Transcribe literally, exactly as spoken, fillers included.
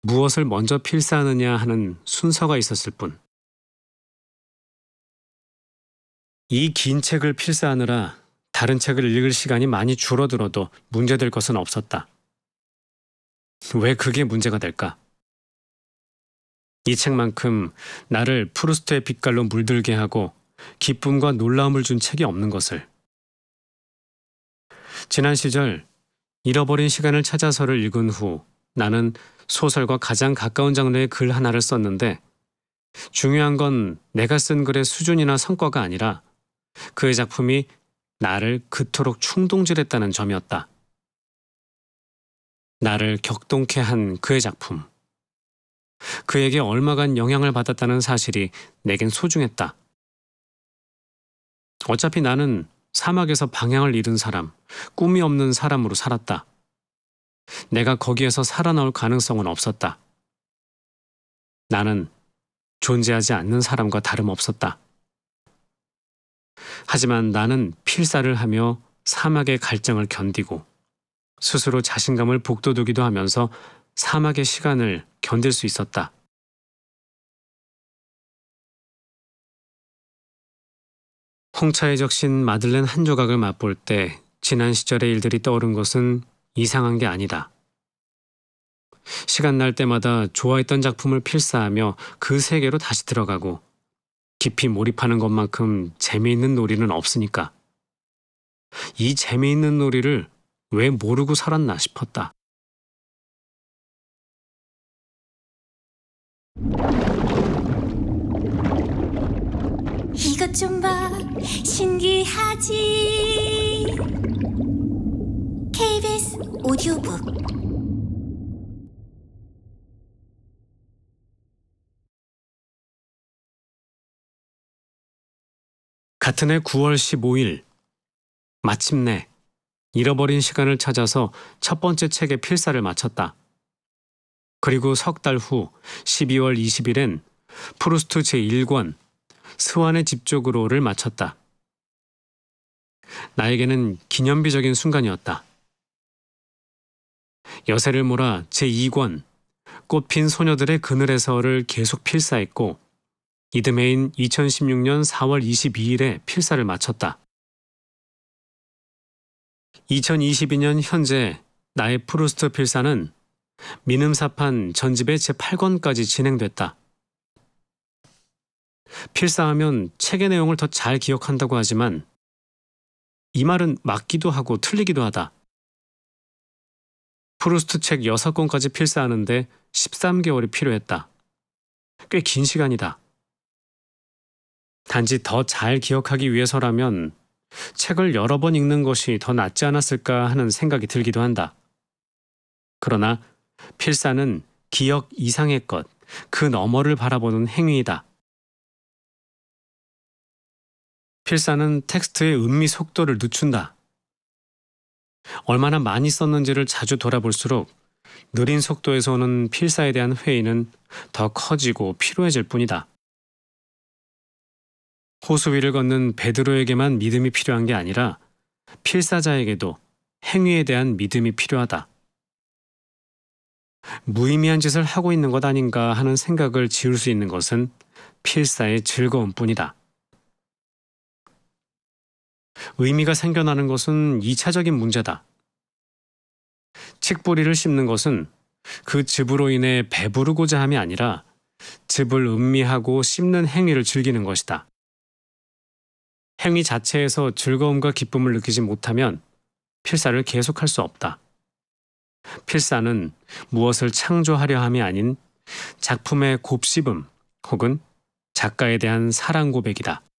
무엇을 먼저 필사하느냐 하는 순서가 있었을 뿐. 이 긴 책을 필사하느라 다른 책을 읽을 시간이 많이 줄어들어도 문제될 것은 없었다. 왜 그게 문제가 될까? 이 책만큼 나를 프루스트의 빛깔로 물들게 하고 기쁨과 놀라움을 준 책이 없는 것을. 지난 시절 잃어버린 시간을 찾아서를 읽은 후 나는 소설과 가장 가까운 장르의 글 하나를 썼는데, 중요한 건 내가 쓴 글의 수준이나 성과가 아니라 그의 작품이 나를 그토록 충동질했다는 점이었다. 나를 격동케 한 그의 작품. 그에게 얼마간 영향을 받았다는 사실이 내겐 소중했다. 어차피 나는 사막에서 방향을 잃은 사람, 꿈이 없는 사람으로 살았다. 내가 거기에서 살아나올 가능성은 없었다. 나는 존재하지 않는 사람과 다름없었다. 하지만 나는 필사를 하며 사막의 갈증을 견디고 스스로 자신감을 북돋우기도 하면서 사막의 시간을 견딜 수 있었다. 홍차에 적신 마들렌 한 조각을 맛볼 때 지난 시절의 일들이 떠오른 것은 이상한 게 아니다. 시간 날 때마다 좋아했던 작품을 필사하며 그 세계로 다시 들어가고 깊이 몰입하는 것만큼 재미있는 놀이는 없으니까. 이 재미있는 놀이를 왜 모르고 살았나 싶었다. 이것 좀 봐, 신기하지. 케이비에스 오디오북. 같은 해 구월 십오일, 마침내 잃어버린 시간을 찾아서 첫 번째 책의 필사를 마쳤다. 그리고 석 달 후 십이월 이십일엔 프루스트 제일 권 스완의 집쪽으로를 마쳤다. 나에게는 기념비적인 순간이었다. 여세를 몰아 제이 권 꽃핀 소녀들의 그늘에서를 계속 필사했고 이듬해인 이천십육년 사월 이십이일에 필사를 마쳤다. 이천이십이년 현재 나의 프루스트 필사는 민음사판 전집의 제팔 권까지 진행됐다. 필사하면 책의 내용을 더 잘 기억한다고 하지만 이 말은 맞기도 하고 틀리기도 하다. 프루스트 책 여섯 권까지 필사하는데 십삼 개월이 필요했다. 꽤 긴 시간이다. 단지 더 잘 기억하기 위해서라면 책을 여러 번 읽는 것이 더 낫지 않았을까 하는 생각이 들기도 한다. 그러나 필사는 기억 이상의 것, 그 너머를 바라보는 행위이다. 필사는 텍스트의 음미 속도를 늦춘다. 얼마나 많이 썼는지를 자주 돌아볼수록 느린 속도에서 오는 필사에 대한 회의는 더 커지고 피로해질 뿐이다. 호수 위를 걷는 베드로에게만 믿음이 필요한 게 아니라 필사자에게도 행위에 대한 믿음이 필요하다. 무의미한 짓을 하고 있는 것 아닌가 하는 생각을 지울 수 있는 것은 필사의 즐거움뿐이다. 의미가 생겨나는 것은 이차적인 문제다. 칡뿌리를 씹는 것은 그 즙으로 인해 배부르고자 함이 아니라 즙을 음미하고 씹는 행위를 즐기는 것이다. 행위 자체에서 즐거움과 기쁨을 느끼지 못하면 필사를 계속할 수 없다. 필사는 무엇을 창조하려 함이 아닌 작품의 곱씹음 혹은 작가에 대한 사랑 고백이다.